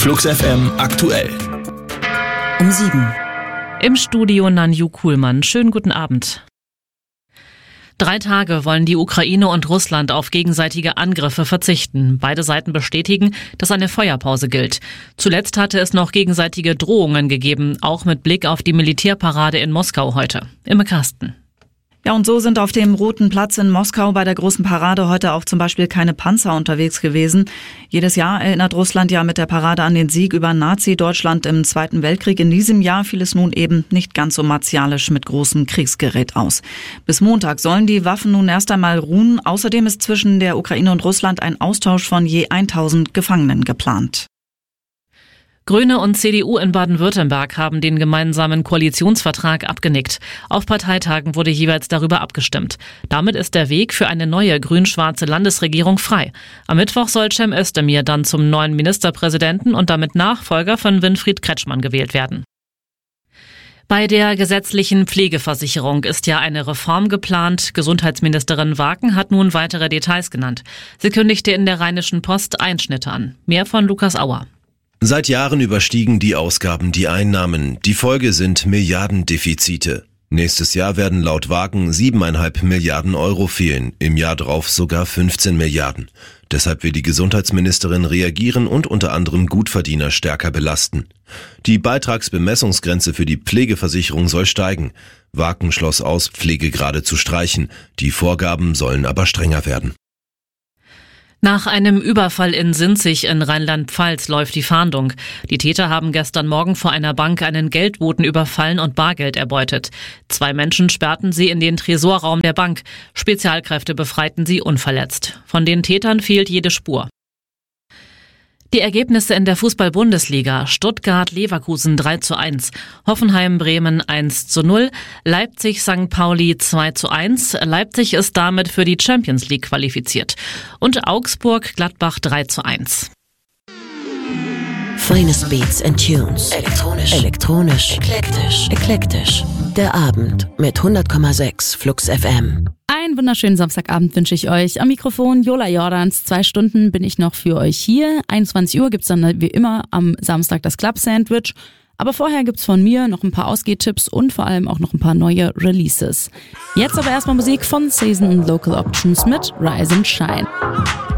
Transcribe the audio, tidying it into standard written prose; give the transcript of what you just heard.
Flux FM aktuell. Um 7. Im Studio Nanju Kuhlmann. Schönen guten Abend. 3 Tage wollen die Ukraine und Russland auf gegenseitige Angriffe verzichten. Beide Seiten bestätigen, dass eine Feuerpause gilt. Zuletzt hatte es noch gegenseitige Drohungen gegeben, auch mit Blick auf die Militärparade in Moskau heute. Imme Karsten. Ja, und so sind auf dem Roten Platz in Moskau bei der großen Parade heute auch zum Beispiel keine Panzer unterwegs gewesen. Jedes Jahr erinnert Russland ja mit der Parade an den Sieg über Nazi-Deutschland im Zweiten Weltkrieg. In diesem Jahr fiel es nun eben nicht ganz so martialisch mit großem Kriegsgerät aus. Bis Montag sollen die Waffen nun erst einmal ruhen. Außerdem ist zwischen der Ukraine und Russland ein Austausch von je 1000 Gefangenen geplant. Grüne und CDU in Baden-Württemberg haben den gemeinsamen Koalitionsvertrag abgenickt. Auf Parteitagen wurde jeweils darüber abgestimmt. Damit ist der Weg für eine neue grün-schwarze Landesregierung frei. Am Mittwoch soll Cem Özdemir dann zum neuen Ministerpräsidenten und damit Nachfolger von Winfried Kretschmann gewählt werden. Bei der gesetzlichen Pflegeversicherung ist ja eine Reform geplant. Gesundheitsministerin Waken hat nun weitere Details genannt. Sie kündigte in der Rheinischen Post Einschnitte an. Mehr von Lukas Auer. Seit Jahren überstiegen die Ausgaben die Einnahmen. Die Folge sind Milliardendefizite. Nächstes Jahr werden laut Wagen 7,5 Milliarden Euro fehlen, im Jahr drauf sogar 15 Milliarden. Deshalb will die Gesundheitsministerin reagieren und unter anderem Gutverdiener stärker belasten. Die Beitragsbemessungsgrenze für die Pflegeversicherung soll steigen. Wagen schloss aus, Pflegegrade zu streichen. Die Vorgaben sollen aber strenger werden. Nach einem Überfall in Sinzig in Rheinland-Pfalz läuft die Fahndung. Die Täter haben gestern Morgen vor einer Bank einen Geldboten überfallen und Bargeld erbeutet. 2 Menschen sperrten sie in den Tresorraum der Bank. Spezialkräfte befreiten sie unverletzt. Von den Tätern fehlt jede Spur. Die Ergebnisse in der Fußball-Bundesliga: Stuttgart-Leverkusen 3:1, Hoffenheim-Bremen 1:0, Leipzig-St. Pauli 2:1. Leipzig ist damit für die Champions League qualifiziert. Und Augsburg-Gladbach 3:1. Finest Beats and Tunes. Elektronisch. Eklektisch. Der Abend mit 100,6 Flux FM. Einen wunderschönen Samstagabend wünsche ich euch. Am Mikrofon Jola Jordans. 2 Stunden bin ich noch für euch hier. 21 Uhr gibt's dann wie immer am Samstag das Club Sandwich. Aber vorher gibt's von mir noch ein paar Ausgehtipps und vor allem auch noch ein paar neue Releases. Jetzt aber erstmal Musik von Season und Local Options mit Rise and Shine.